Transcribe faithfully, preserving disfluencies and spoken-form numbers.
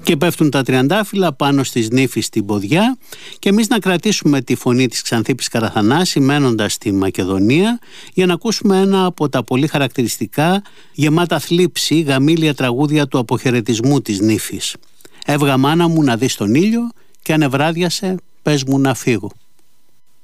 Και πέφτουν τα τριαντάφυλλα πάνω στις νύφη στην ποδιά και εμείς να κρατήσουμε τη φωνή της Ξανθίπης Καραθανάση μένοντας στη Μακεδονία για να ακούσουμε ένα από τα πολύ χαρακτηριστικά γεμάτα θλίψη γαμήλια τραγούδια του αποχαιρετισμού της νύφης. «Έβγα μάνα μου να δεις τον ήλιο και αν ευράδιασε πες μου να φύγω».